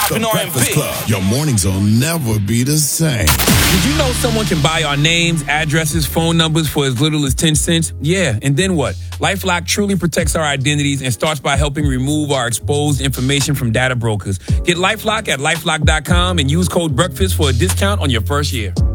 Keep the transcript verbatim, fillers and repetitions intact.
Rockin' R and B. Club. Your mornings will never be the same. Did you know someone can buy our names, addresses, phone numbers for as little as ten cents? Yeah, and then what? LifeLock truly protects our identities and starts by helping remove our exposed information from data brokers. Get LifeLock at LifeLock dot com and use code BREAKFAST for a discount on your first year.